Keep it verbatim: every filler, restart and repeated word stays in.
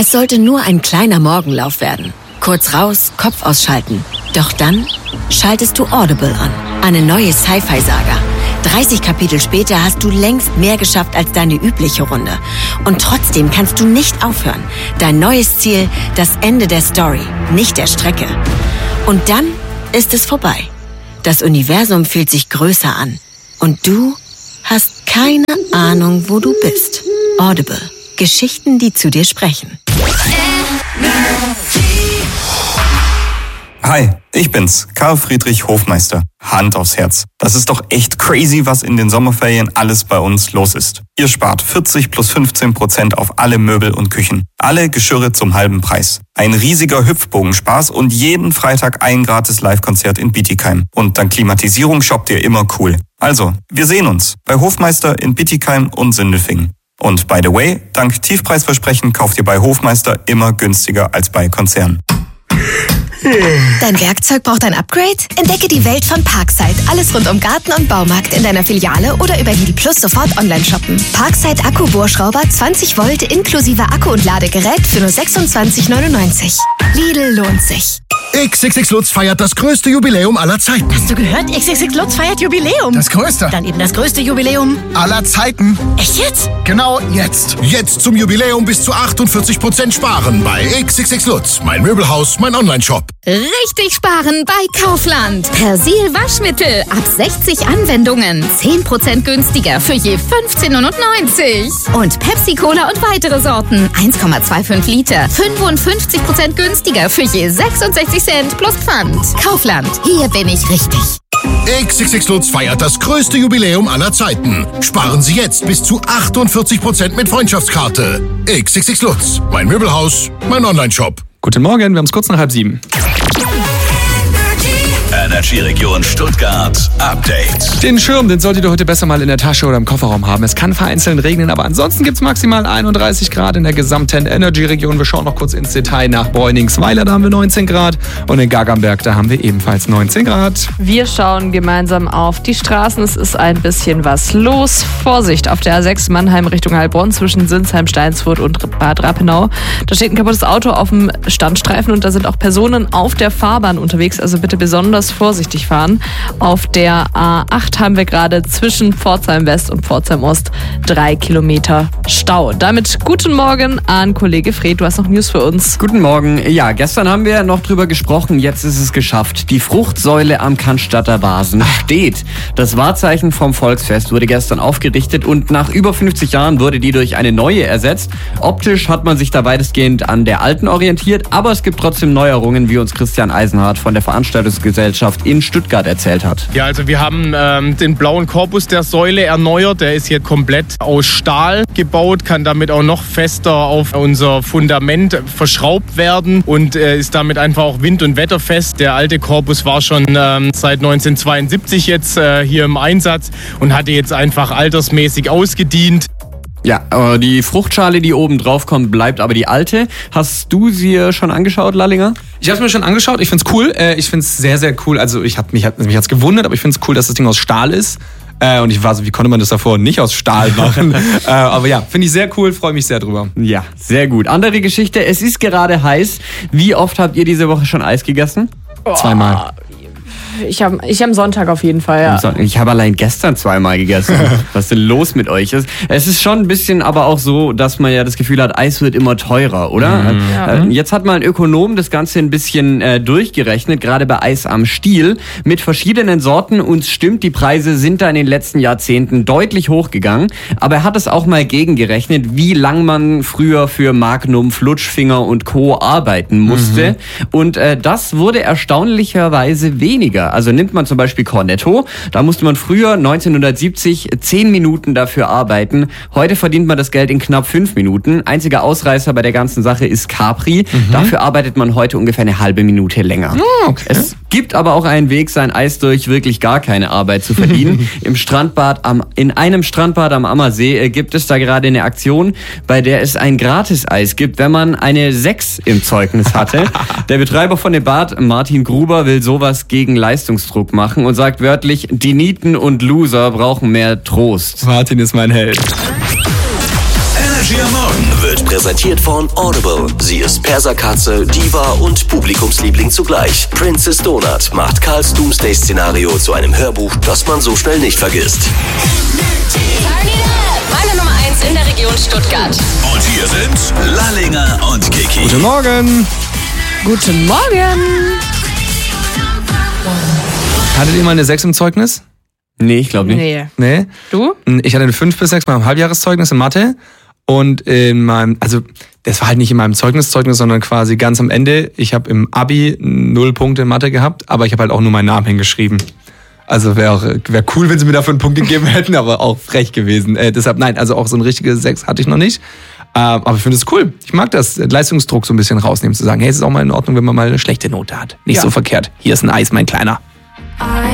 Es sollte nur ein kleiner Morgenlauf werden. Kurz raus, Kopf ausschalten. Doch dann schaltest du Audible an. Eine neue Sci-Fi-Saga. dreißig Kapitel später hast du längst mehr geschafft als deine übliche Runde. Und trotzdem kannst du nicht aufhören. Dein neues Ziel, das Ende der Story, nicht der Strecke. Und dann ist es vorbei. Das Universum fühlt sich größer an. Und du hast keine Ahnung, wo du bist. Audible. Geschichten, die zu dir sprechen. Hi, ich bin's, Karl Friedrich Hofmeister. Hand aufs Herz. Das ist doch echt crazy, was in den Sommerferien alles bei uns los ist. Ihr spart vierzig plus fünfzehn Prozent auf alle Möbel und Küchen. Alle Geschirre zum halben Preis. Ein riesiger Hüpfbogenspaß und jeden Freitag ein gratis Live-Konzert in Bietigheim. Und dank Klimatisierung shoppt ihr immer cool. Also, wir sehen uns bei Hofmeister in Bietigheim und Sindelfingen. Und by the way, dank Tiefpreisversprechen kauft ihr bei Hofmeister immer günstiger als bei Konzernen. Dein Werkzeug braucht ein Upgrade? Entdecke die Welt von Parkside. Alles rund um Garten und Baumarkt in deiner Filiale oder über Lidl Plus sofort online shoppen. Parkside Akku-Bohrschrauber zwanzig Volt inklusive Akku und Ladegerät für nur sechsundzwanzig neunundneunzig. Lidl lohnt sich. X X X Lutz feiert das größte Jubiläum aller Zeiten. Hast du gehört? X X X Lutz feiert Jubiläum. Das größte? Dann eben das größte Jubiläum aller Zeiten. Echt jetzt? Genau jetzt. Jetzt zum Jubiläum bis zu achtundvierzig Prozent sparen bei X X X Lutz. Mein Möbelhaus, mein Online-Shop. Richtig sparen bei Kaufland. Persil Waschmittel ab sechzig Anwendungen. zehn Prozent günstiger für je fünfzehn neunundneunzig. Und Pepsi Cola und weitere Sorten. eins Komma fünfundzwanzig Liter. fünfundfünfzig Prozent günstiger für je sechsundsechzig Cent plus Pfand. Kaufland. Hier bin ich richtig. X X X Lutz feiert das größte Jubiläum aller Zeiten. Sparen Sie jetzt bis zu achtundvierzig Prozent mit Freundschaftskarte. X X X Lutz. Mein Möbelhaus, mein Online-Shop. Guten Morgen, wir haben es kurz nach halb sieben. Energy-Region Stuttgart Update. Den Schirm, den solltet ihr heute besser mal in der Tasche oder im Kofferraum haben. Es kann vereinzelt regnen, aber ansonsten gibt es maximal einunddreißig Grad in der gesamten Energy-Region. Wir schauen noch kurz ins Detail nach Bräuningsweiler, da haben wir neunzehn Grad. Und in Gargamberg, da haben wir ebenfalls neunzehn Grad. Wir schauen gemeinsam auf die Straßen. Es ist ein bisschen was los. Vorsicht auf der A sechs Mannheim Richtung Heilbronn zwischen Sinsheim, Steinsfurt und Bad Rappenau. Da steht ein kaputtes Auto auf dem Standstreifen und da sind auch Personen auf der Fahrbahn unterwegs. Also bitte besonders vorsichtig fahren. Auf der A acht haben wir gerade zwischen Pforzheim West und Pforzheim Ost drei Kilometer Stau. Damit guten Morgen an Kollege Fred. Du hast noch News für uns. Guten Morgen. Ja, gestern haben wir noch drüber gesprochen. Jetzt ist es geschafft. Die Fruchtsäule am Cannstatter Wasen steht. Das Wahrzeichen vom Volksfest wurde gestern aufgerichtet und nach über fünfzig Jahren wurde die durch eine neue ersetzt. Optisch hat man sich da weitestgehend an der alten orientiert, aber es gibt trotzdem Neuerungen, wie uns Christian Eisenhardt von der Veranstaltungsgesellschaft in Stuttgart erzählt hat. Ja, also wir haben ähm, den blauen Korpus der Säule erneuert. Der ist hier komplett aus Stahl gebaut, kann damit auch noch fester auf unser Fundament verschraubt werden und äh, ist damit einfach auch wind- und wetterfest. Der alte Korpus war schon ähm, seit neunzehnhundertzweiundsiebzig jetzt äh, hier im Einsatz und hatte jetzt einfach altersmäßig ausgedient. Ja, äh, die Fruchtschale, die oben drauf kommt, bleibt aber die alte. Hast du sie schon angeschaut, Lallinger? Ich habe es mir schon angeschaut. Ich find's cool. Äh, ich find's sehr, sehr cool. Also ich hab, mich hat mich hat's gewundert, aber ich find's cool, dass das Ding aus Stahl ist. Äh, und ich war so, wie konnte man das davor nicht aus Stahl machen? äh, aber ja, finde ich sehr cool, freue mich sehr drüber. Ja, sehr gut. Andere Geschichte, es ist gerade heiß. Wie oft habt ihr diese Woche schon Eis gegessen? Oh. Zweimal. Ich habe ich am Sonntag auf jeden Fall, ja. Ich habe allein gestern zweimal gegessen. Was ist denn los mit euch? Es ist schon ein bisschen aber auch so, dass man ja das Gefühl hat, Eis wird immer teurer, oder? Ja. Jetzt hat mal ein Ökonom das Ganze ein bisschen äh, durchgerechnet, gerade bei Eis am Stiel, mit verschiedenen Sorten. Uns stimmt, die Preise sind da in den letzten Jahrzehnten deutlich hochgegangen. Aber er hat es auch mal gegengerechnet, wie lang man früher für Magnum, Flutschfinger und Co. arbeiten musste. Mhm. Und äh, das wurde erstaunlicherweise weniger. Also nimmt man zum Beispiel Cornetto, da musste man früher neunzehnhundertsiebzig zehn Minuten dafür arbeiten. Heute verdient man das Geld in knapp fünf Minuten. Einziger Ausreißer bei der ganzen Sache ist Capri. Mhm. Dafür arbeitet man heute ungefähr eine halbe Minute länger. Oh, okay. Es gibt aber auch einen Weg, sein Eis durch wirklich gar keine Arbeit zu verdienen. Im Strandbad am, in einem Strandbad am Ammersee äh, gibt es da gerade eine Aktion, bei der es ein Gratis-Eis gibt, wenn man eine sechs im Zeugnis hatte. Der Betreiber von dem Bad, Martin Gruber, will sowas gegen Leistungsdruck machen und sagt wörtlich, die Nieten und Loser brauchen mehr Trost. Martin ist mein Held. Energy am Morgen wird Präsentiert von Audible. Sie ist Perserkatze, Diva und Publikumsliebling zugleich. Princess Donut macht Karls Doomsday-Szenario zu einem Hörbuch, das man so schnell nicht vergisst. Meine Nummer eins in der Region Stuttgart. Und hier sind Lallinger und Kiki. Guten Morgen. Guten Morgen. Hattet ihr mal eine sechs im Zeugnis? Nee, ich glaube nicht. Nee. Nee? Du? Ich hatte eine fünf bis sechs beim Halbjahreszeugnis in Mathe. Und in meinem, also das war halt nicht in meinem Zeugniszeugnis, sondern quasi ganz am Ende. Ich habe im Abi null Punkte in Mathe gehabt, aber ich habe halt auch nur meinen Namen hingeschrieben. Also wäre wär cool, wenn sie mir dafür einen Punkt gegeben hätten, aber auch frech gewesen. Äh, deshalb nein, also auch so eine richtige sechs hatte ich noch nicht. Äh, aber ich finde es cool. Ich mag das, Leistungsdruck so ein bisschen rausnehmen, zu sagen, hey, es ist auch mal in Ordnung, wenn man mal eine schlechte Note hat. Nicht Ja. so verkehrt. Hier ist ein Eis, mein Kleiner.